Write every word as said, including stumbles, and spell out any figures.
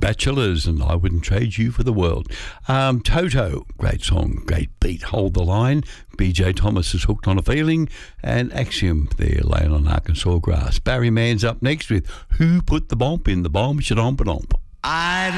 Bachelors and I Wouldn't Trade You for the World. Um, Toto, great song, great beat, Hold the Line. B J Thomas is Hooked on a Feeling, and Axiom there laying on Arkansas grass. Barry Mann's up next with Who Put the Bomb in the Bomb? Shadom-ba-dom. I